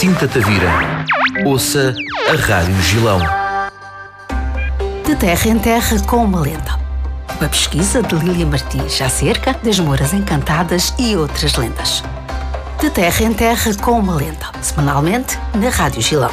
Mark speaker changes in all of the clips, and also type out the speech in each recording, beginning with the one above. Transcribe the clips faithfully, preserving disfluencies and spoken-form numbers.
Speaker 1: Sinta Tavira. Ouça a Rádio Gilão.
Speaker 2: De terra em terra com uma lenda. Uma pesquisa de Lília Martins acerca das Moras Encantadas e outras lendas. De terra em terra com uma lenda. Semanalmente na Rádio Gilão.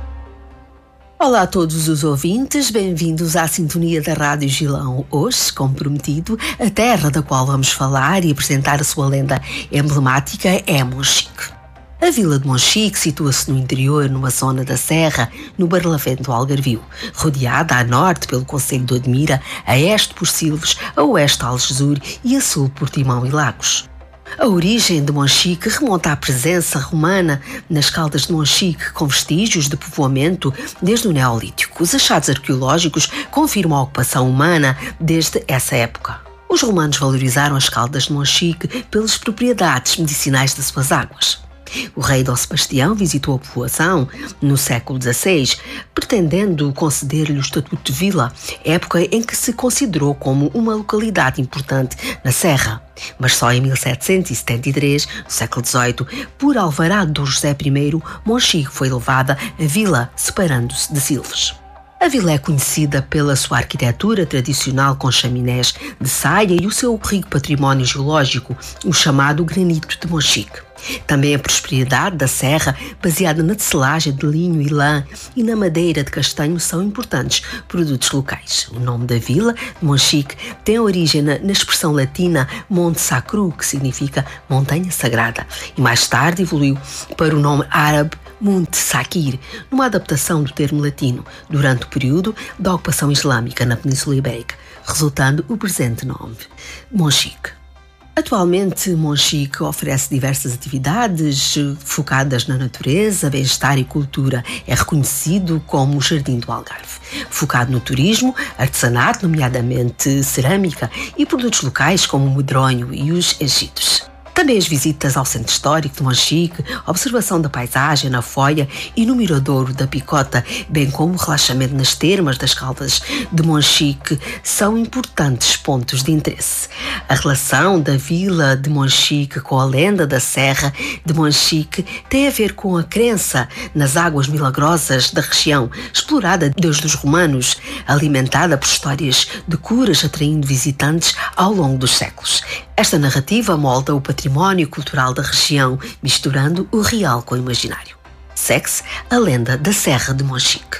Speaker 2: Olá a todos os ouvintes, bem-vindos à sintonia da Rádio Gilão. Hoje, como prometido, a terra da qual vamos falar e apresentar a sua lenda emblemática é Monchique. A vila de Monchique situa-se no interior, numa zona da serra, no Barlavento do Algarvio, rodeada a norte pelo concelho de Odmira, a este por Silves, a oeste Algesur e a sul por Timão e Lagos. A origem de Monchique remonta à presença romana nas Caldas de Monchique, com vestígios de povoamento desde o Neolítico. Os achados arqueológicos confirmam a ocupação humana desde essa época. Os romanos valorizaram as Caldas de Monchique pelas propriedades medicinais das suas águas. O rei Dom Sebastião visitou a povoação no século dezasseis, pretendendo conceder-lhe o estatuto de vila, época em que se considerou como uma localidade importante na serra. Mas só em mil setecentos e setenta e três, no século dezoito, por alvará de Dom José I, Monchique foi elevada a vila, separando-se de Silves. A vila é conhecida pela sua arquitetura tradicional com chaminés de saia e o seu rico património geológico, o chamado granito de Monchique. Também a prosperidade da serra, baseada na tecelagem de linho e lã e na madeira de castanho, são importantes produtos locais. O nome da vila, Monchique, tem origem na, na expressão latina Monte Sacro, que significa montanha sagrada, e mais tarde evoluiu para o nome árabe Monte Saquir, numa adaptação do termo latino, durante o período da ocupação islâmica na Península Ibérica, resultando o presente nome, Monchique. Atualmente, Monchique oferece diversas atividades focadas na natureza, bem-estar e cultura. É reconhecido como o Jardim do Algarve, focado no turismo, artesanato, nomeadamente cerâmica, e produtos locais como o medronho e os enchidos. Também as visitas ao Centro Histórico de Monchique, observação da paisagem na Foia e no Miradouro da Picota, bem como o relaxamento nas termas das Caldas de Monchique, são importantes pontos de interesse. A relação da vila de Monchique com a lenda da Serra de Monchique tem a ver com a crença nas águas milagrosas da região, explorada desde os romanos, alimentada por histórias de curas atraindo visitantes ao longo dos séculos. Esta narrativa molda o património cultural da região, misturando o real com o imaginário. Segue-se a lenda da Serra de Monchique.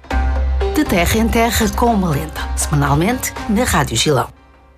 Speaker 2: De terra em terra com uma lenda, semanalmente na Rádio Gilão.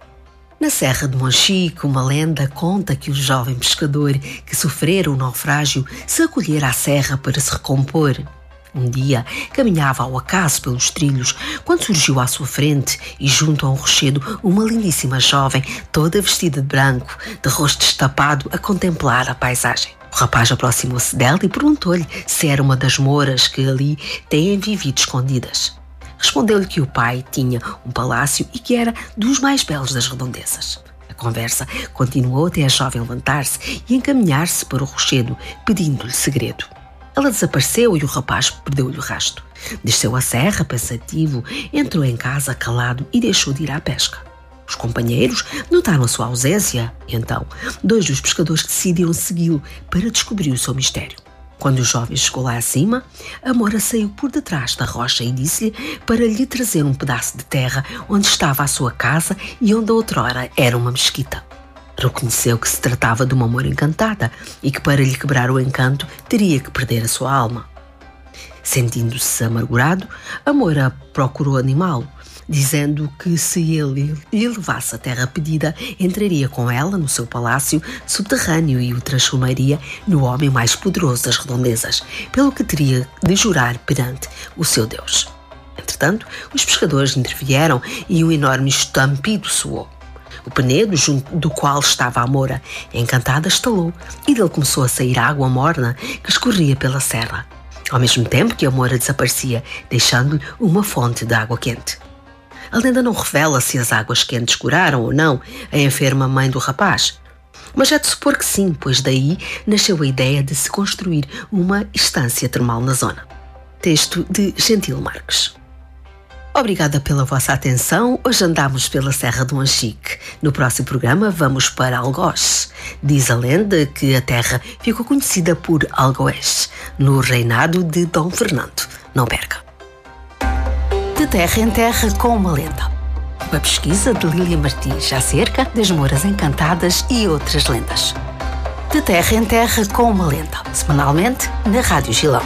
Speaker 2: Na Serra de Monchique, uma lenda conta que o jovem pescador que sofrera o naufrágio se acolhera à serra para se recompor. Um dia, caminhava ao acaso pelos trilhos, quando surgiu à sua frente e junto a um rochedo uma lindíssima jovem, toda vestida de branco, de rosto destapado, a contemplar a paisagem. O rapaz aproximou-se dela e perguntou-lhe se era uma das moras que ali têm vivido escondidas. Respondeu-lhe que o pai tinha um palácio e que era dos mais belos das redondezas. A conversa continuou até a jovem levantar-se e encaminhar-se para o rochedo, pedindo-lhe segredo. Ela desapareceu e o rapaz perdeu-lhe o rasto. Desceu a serra, pensativo, entrou em casa calado e deixou de ir à pesca. Os companheiros notaram a sua ausência e então dois dos pescadores decidiram segui-lo para descobrir o seu mistério. Quando o jovem chegou lá acima, a mora saiu por detrás da rocha e disse-lhe para lhe trazer um pedaço de terra onde estava a sua casa e onde outrora era uma mesquita. Reconheceu que se tratava de uma mora encantada e que para lhe quebrar o encanto teria que perder a sua alma. Sentindo-se amargurado, a mora procurou animá-lo, dizendo que se ele lhe levasse a terra pedida, entraria com ela no seu palácio subterrâneo e o transformaria no homem mais poderoso das redondezas, pelo que teria de jurar perante o seu Deus. Entretanto, os pescadores intervieram e um enorme estampido soou. O penedo, junto do qual estava a mora encantada, estalou e dele começou a sair água morna que escorria pela serra, ao mesmo tempo que a mora desaparecia, deixando-lhe uma fonte de água quente. A lenda não revela se as águas quentes curaram ou não a enferma mãe do rapaz, mas é de supor que sim, pois daí nasceu a ideia de se construir uma estância termal na zona. Texto de Gentil Marques. Obrigada pela vossa atenção. Hoje andamos pela Serra do Anchique. No próximo programa vamos para Algoz. Diz a lenda que a terra ficou conhecida por Algoés, no reinado de Dom Fernando. Não perca. De terra em terra com uma lenda. Uma pesquisa de Lília Martins acerca das Moras Encantadas e outras lendas. De terra em terra com uma lenda. Semanalmente na Rádio Gilão.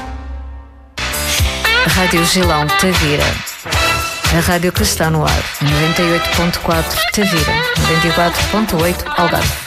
Speaker 3: Rádio Gilão Tavira. A rádio que está no ar. noventa e oito ponto quatro Tavira. noventa e quatro ponto oito Algarve.